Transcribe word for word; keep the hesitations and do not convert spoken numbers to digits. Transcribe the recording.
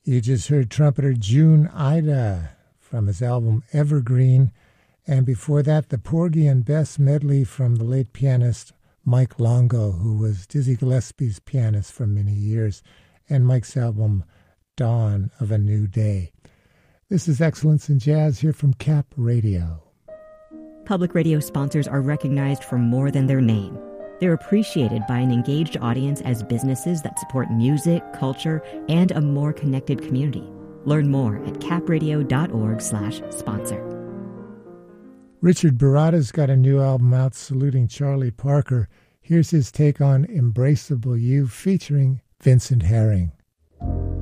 You just heard trumpeter June Ida from his album Evergreen, and before that, the Porgy and Bess medley from the late pianist Mike Longo, who was Dizzy Gillespie's pianist for many years, and Mike's album Dawn of a New Day. This is Excellence in Jazz here from Cap Radio. Public radio sponsors are recognized for more than their name. They're appreciated by an engaged audience as businesses that support music, culture, and a more connected community. Learn more at capradio.org slash sponsor. Richard Baratta's got a new album out saluting Charlie Parker. Here's his take on Embraceable You featuring Vincent Herring.